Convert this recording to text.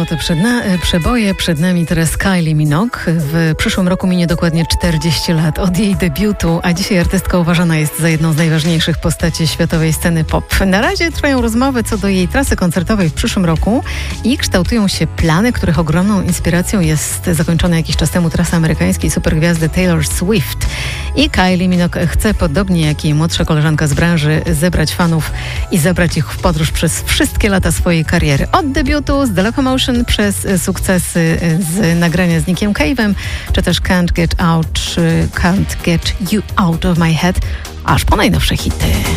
Trwają te przeboje, przed nami teraz Kylie Minogue. W przyszłym roku minie dokładnie 40 lat od jej debiutu, a dzisiaj artystka uważana jest za jedną z najważniejszych postaci światowej sceny pop. Na razie trwają rozmowy co do jej trasy koncertowej w przyszłym roku i kształtują się plany, których ogromną inspiracją jest zakończona jakiś czas temu trasa amerykańskiej supergwiazdy Taylor Swift. I Kylie Minogue chce, podobnie jak jej młodsza koleżanka z branży, zebrać fanów i zabrać ich w podróż przez wszystkie lata swojej kariery. Od debiutu z The Locomotion przez sukcesy z nagrania z Nickiem Cave'em, czy też Can't Get You Out of My Head, aż po najnowsze hity.